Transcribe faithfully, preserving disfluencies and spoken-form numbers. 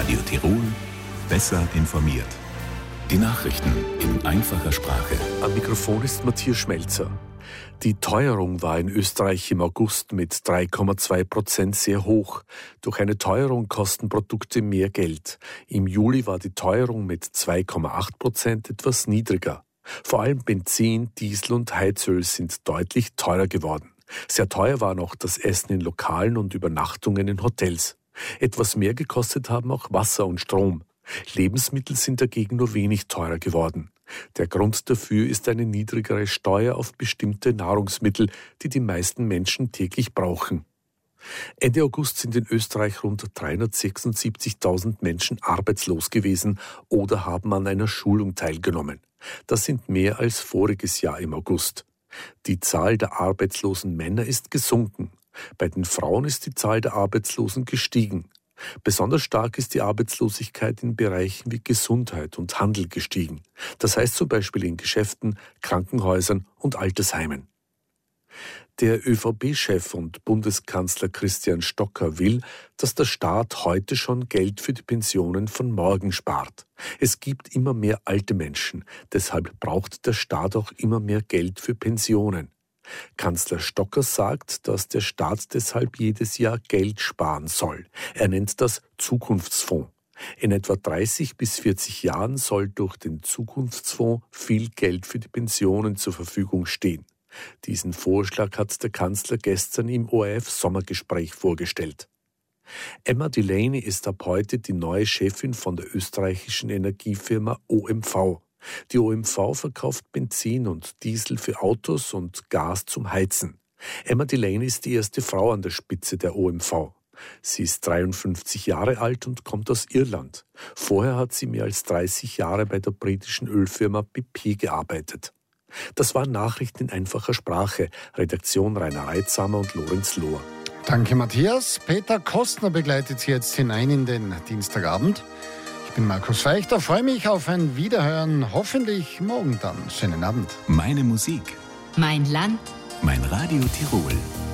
Radio Tirol, besser informiert. Die Nachrichten in einfacher Sprache. Am Mikrofon ist Matthias Schmelzer. Die Teuerung war in Österreich im August mit drei Komma zwei Prozent sehr hoch. Durch eine Teuerung kosten Produkte mehr Geld. Im Juli war die Teuerung mit zwei Komma acht Prozent etwas niedriger. Vor allem Benzin, Diesel und Heizöl sind deutlich teurer geworden. Sehr teuer war noch das Essen in Lokalen und Übernachtungen in Hotels. Etwas mehr gekostet haben auch Wasser und Strom. Lebensmittel sind dagegen nur wenig teurer geworden. Der Grund dafür ist eine niedrigere Steuer auf bestimmte Nahrungsmittel, die die meisten Menschen täglich brauchen. Ende August sind in Österreich rund dreihundertsechsundsiebzigtausend Menschen arbeitslos gewesen oder haben an einer Schulung teilgenommen. Das sind mehr als voriges Jahr im August. Die Zahl der arbeitslosen Männer ist gesunken. Bei den Frauen ist die Zahl der Arbeitslosen gestiegen. Besonders stark ist die Arbeitslosigkeit in Bereichen wie Gesundheit und Handel gestiegen. Das heißt zum Beispiel in Geschäften, Krankenhäusern und Altersheimen. Der ÖVP-Chef und Bundeskanzler Christian Stocker will, dass der Staat heute schon Geld für die Pensionen von morgen spart. Es gibt immer mehr alte Menschen, deshalb braucht der Staat auch immer mehr Geld für Pensionen. Kanzler Stocker sagt, dass der Staat deshalb jedes Jahr Geld sparen soll. Er nennt das Zukunftsfonds. In etwa dreißig bis vierzig Jahren soll durch den Zukunftsfonds viel Geld für die Pensionen zur Verfügung stehen. Diesen Vorschlag hat der Kanzler gestern im O R F-Sommergespräch vorgestellt. Emma Delaney ist ab heute die neue Chefin von der österreichischen Energiefirma O M V. Die O M V verkauft Benzin und Diesel für Autos und Gas zum Heizen. Emma Delaney ist die erste Frau an der Spitze der O M V. Sie ist dreiundfünfzig Jahre alt und kommt aus Irland. Vorher hat sie mehr als dreißig Jahre bei der britischen Ölfirma B P gearbeitet. Das waren Nachrichten in einfacher Sprache. Redaktion Rainer Reitsamer und Lorenz Lohr. Danke, Matthias. Peter Kostner begleitet Sie jetzt hinein in den Dienstagabend. Ich bin Markus Feichter, freue mich auf ein Wiederhören, hoffentlich morgen dann. Schönen Abend. Meine Musik. Mein Land. Mein Radio Tirol.